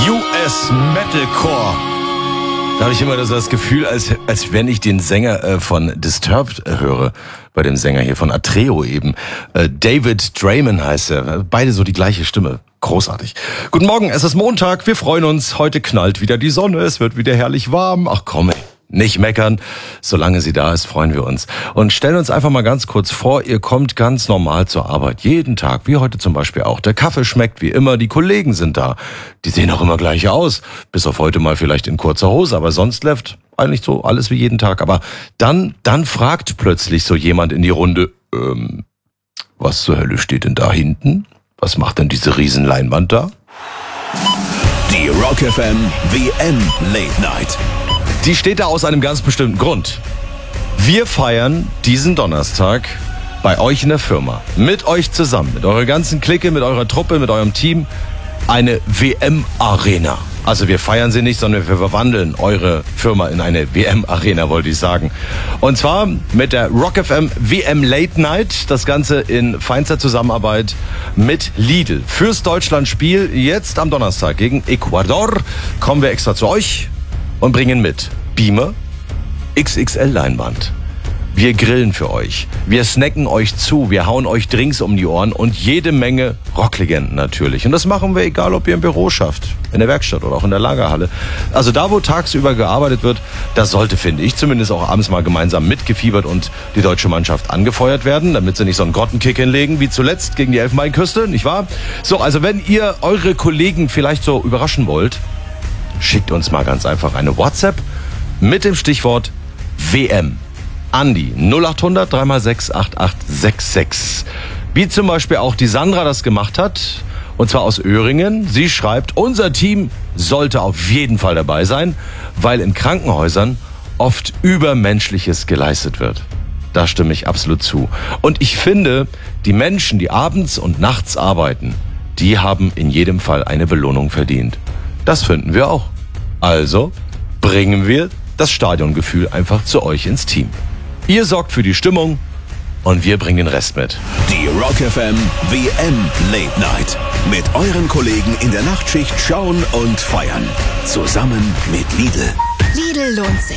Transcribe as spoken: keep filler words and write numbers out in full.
U S Metalcore. Da habe ich immer so das Gefühl, als, als wenn ich den Sänger äh, von Disturbed äh, höre. Bei dem Sänger hier von Atreo eben. Äh, David Draiman heißt er. Beide so die gleiche Stimme. Großartig. Guten Morgen, es ist Montag. Wir freuen uns. Heute knallt wieder die Sonne. Es wird wieder herrlich warm. Ach komm, ey. Nicht meckern. Solange sie da ist, freuen wir uns. Und stellen uns einfach mal ganz kurz vor, ihr kommt ganz normal zur Arbeit. Jeden Tag, wie heute zum Beispiel auch. Der Kaffee schmeckt wie immer, die Kollegen sind da. Die sehen auch immer gleich aus. Bis auf heute mal vielleicht in kurzer Hose, aber sonst läuft eigentlich so alles wie jeden Tag. Aber dann, dann fragt plötzlich so jemand in die Runde, ähm, was zur Hölle steht denn da hinten? Was macht denn diese Riesenleinwand da? Die Rock F M W M Late Night. Die steht da aus einem ganz bestimmten Grund. Wir feiern diesen Donnerstag bei euch in der Firma, mit euch zusammen, mit eurer ganzen Clique, mit eurer Truppe, mit eurem Team, eine W M-Arena. Also wir feiern sie nicht, sondern wir verwandeln eure Firma in eine W M-Arena, wollte ich sagen. Und zwar mit der Rock F M W M Late Night, das Ganze in feinster Zusammenarbeit mit Lidl. Fürs Deutschlandspiel jetzt am Donnerstag gegen Ecuador kommen wir extra zu euch und bringen mit Beamer, X X L-Leinwand. Wir grillen für euch. Wir snacken euch zu. Wir hauen euch Drinks um die Ohren und jede Menge Rocklegenden natürlich. Und das machen wir, egal ob ihr im Büro schafft, in der Werkstatt oder auch in der Lagerhalle. Also da, wo tagsüber gearbeitet wird, da sollte, finde ich, zumindest auch abends mal gemeinsam mitgefiebert und die deutsche Mannschaft angefeuert werden, damit sie nicht so einen Grottenkick hinlegen wie zuletzt gegen die Elfenbeinküste, nicht wahr? So, also wenn ihr eure Kollegen vielleicht so überraschen wollt, schickt uns mal ganz einfach eine WhatsApp mit dem Stichwort W M an die null acht hundert drei mal sechs acht acht sechs sechs. Wie zum Beispiel auch die Sandra das gemacht hat, und zwar aus Öhringen. Sie schreibt, unser Team sollte auf jeden Fall dabei sein, weil in Krankenhäusern oft Übermenschliches geleistet wird. Da stimme ich absolut zu. Und ich finde, die Menschen, die abends und nachts arbeiten, die haben in jedem Fall eine Belohnung verdient. Das finden wir auch. Also bringen wir das Stadiongefühl einfach zu euch ins Team. Ihr sorgt für die Stimmung und wir bringen den Rest mit. Die Rock F M W M Late Night. Mit euren Kollegen in der Nachtschicht schauen und feiern. Zusammen mit Lidl. Lidl lohnt sich.